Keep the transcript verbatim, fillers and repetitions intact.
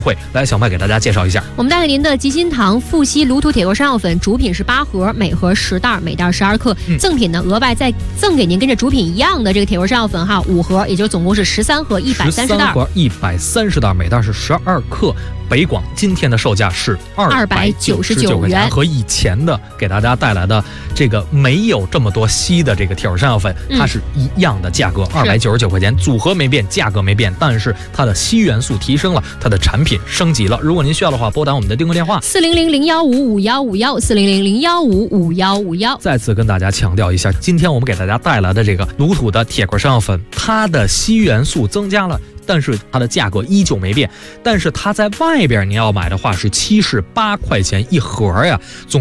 会来，小麦给大家介绍一下。 我们带给您的吉心堂富硒芦土铁锅山药粉，主品是八盒，每盒十袋，每袋十二克。嗯、赠品呢，额外再赠给您跟这主品一样的这个铁锅山药粉哈，五盒，也就总共是十三盒，一百三十袋。 十三盒一百三十袋，每袋是十二克。北广今天的售价是二百九十九元，和以前的给大家带来的这个没有这么多硒的这个铁锅山药粉，它是一样的价格，二百九十九块钱，组合没变，价格没变，但是它的硒元素提升了，它的产品升级了。如果您需要的话，拨打我们的订购电话四零零零幺五五幺五幺四零零零幺五五幺五幺。 再次跟大家强调一下，今天我们给大家带来的这个芦土的铁锅山药粉，它的硒元素增加了。但是它的价格依旧没变，但是它在外边你要买的话是七十八块钱一盒呀，总